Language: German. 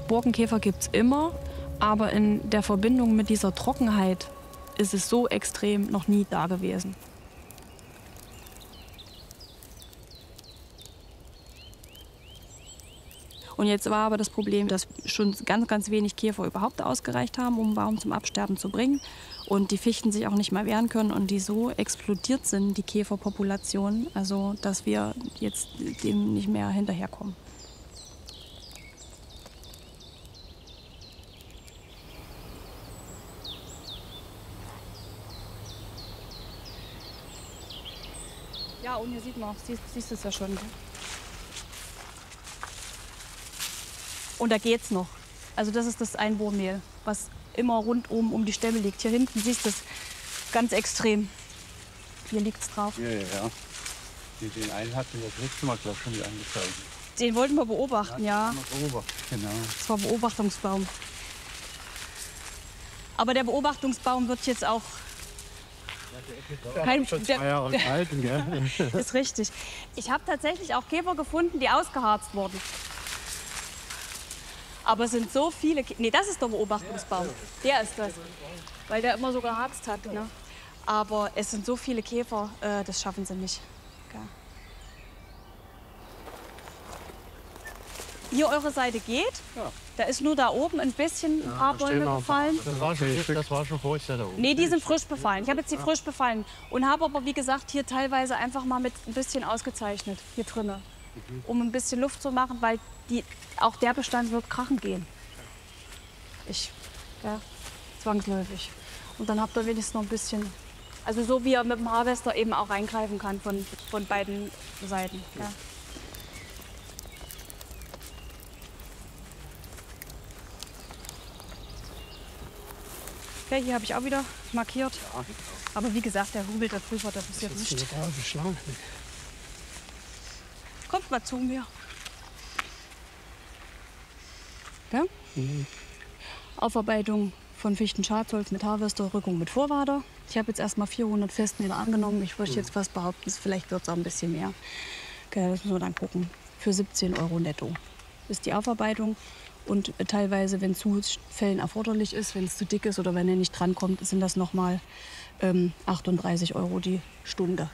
Borkenkäfer gibt es immer, aber in der Verbindung mit dieser Trockenheit ist es so extrem noch nie da gewesen. Und jetzt war aber das Problem, dass schon ganz, ganz wenig Käfer überhaupt ausgereicht haben, um einen Baum zum Absterben zu bringen. Und die Fichten sich auch nicht mehr wehren können und die so explodiert sind, die Käferpopulation, also dass wir jetzt dem nicht mehr hinterherkommen. Ja, und hier sieht man, siehst du es ja schon. Und da geht's noch. Also das ist das Einbohrmehl, was immer rundum um die Stämme liegt. Hier hinten siehst du es ganz extrem. Hier liegt es drauf. Ja. Den einen hatten wir das letzte Mal, glaube ich, schon wieder angezeigt. Den wollten wir beobachten, ja. Genau. Das war Beobachtungsbaum. Aber der Beobachtungsbaum wird jetzt auch... Schon 2 Jahre alt, gell? Ist richtig. Ich habe tatsächlich auch Käfer gefunden, die ausgeharzt wurden. Aber es sind so viele... Nee, das ist der Beobachtungsbaum. Der ist das. Weil der immer so geharzt hat. Ne? Aber es sind so viele Käfer, das schaffen sie nicht. Ja. Hier eure Seite geht. Ja. Da ist nur da oben ein bisschen ein paar Bäume befallen. Das war schon vor, da oben. Nee, die sind frisch befallen. Ich habe jetzt die frisch befallen. Und habe aber, wie gesagt, hier teilweise einfach mal mit ein bisschen ausgezeichnet. Hier drinnen. Um ein bisschen Luft zu machen, weil auch der Bestand wird krachen gehen. Ja, zwangsläufig. Und dann habt ihr wenigstens noch ein bisschen, also so wie er mit dem Harvester eben auch reingreifen kann von beiden Seiten. Ja. Okay, hier habe ich auch wieder markiert. Aber wie gesagt, der Hubel, der Prüfer, der passiert nicht. Kommt mal zu mir. Ja? Aufarbeitung von Fichten-Schadholz mit Harvester, Rückung mit Vorwader. Ich habe jetzt erst mal 400 Festmeter angenommen. Ich würde jetzt fast behaupten, vielleicht wird es auch ein bisschen mehr. Okay, das müssen wir dann gucken. Für 17 € netto ist die Aufarbeitung. Und teilweise, wenn Zufällen erforderlich ist, wenn es zu dick ist oder wenn er nicht drankommt, sind das nochmal 38 € die Stunde.